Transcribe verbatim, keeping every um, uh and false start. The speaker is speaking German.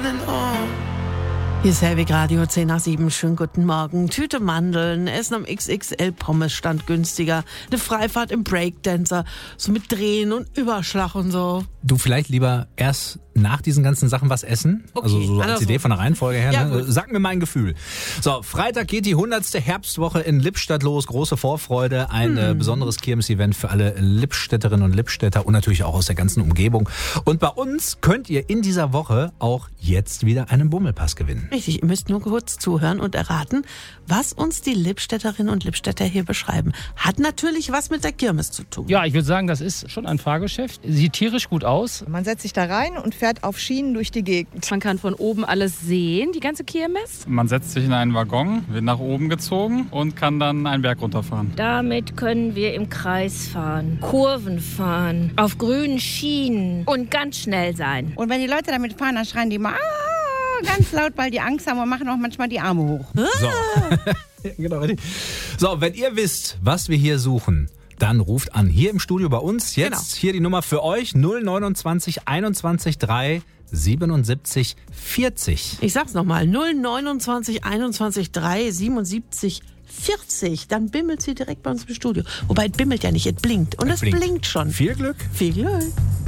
an all. Hier ist Helwig Radio, zehn nach sieben. Schönen guten Morgen. Tüte Mandeln, Essen am X X L-Pommes stand günstiger. Eine Freifahrt im Breakdancer, so mit Drehen und Überschlag und so. Du vielleicht lieber erst nach diesen ganzen Sachen was essen? Okay, also so als also Idee von der Reihenfolge her. Ja, Ne? gut. Sag mir mein Gefühl. So, Freitag geht die hundertste Herbstwoche in Lippstadt los. Große Vorfreude. Ein äh, besonderes Kirmes-Event für alle Lippstädterinnen und Lippstädter und natürlich auch aus der ganzen Umgebung. Und bei uns könnt ihr in dieser Woche auch jetzt wieder einen Bummelpass gewinnen. Richtig, ihr müsst nur kurz zuhören und erraten, was uns die Lippstädterinnen und Lippstädter hier beschreiben. Hat natürlich was mit der Kirmes zu tun. Ja, ich würde sagen, das ist schon ein Fahrgeschäft. Sieht tierisch gut aus. Man setzt sich da rein und fährt auf Schienen durch die Gegend. Man kann von oben alles sehen, die ganze Kirmes. Man setzt sich in einen Waggon, wird nach oben gezogen und kann dann einen Berg runterfahren. Damit können wir im Kreis fahren, Kurven fahren, auf grünen Schienen und ganz schnell sein. Und wenn die Leute damit fahren, dann schreien die mal ah, ganz laut, weil die Angst haben und machen auch manchmal die Arme hoch. So. Ja, genau, richtig. So, wenn ihr wisst, was wir hier suchen, dann ruft an. Hier im Studio bei uns. Jetzt Genau. hier die Nummer für euch. null neunundzwanzig einundzwanzig drei siebenundsiebzig vierzig. Ich sag's nochmal, null neunundzwanzig einundzwanzig drei siebenundsiebzig vierzig. Dann bimmelt sie direkt bei uns im Studio. Wobei, es bimmelt ja nicht, es blinkt. Und es blinkt. blinkt schon. Viel Glück. Viel Glück.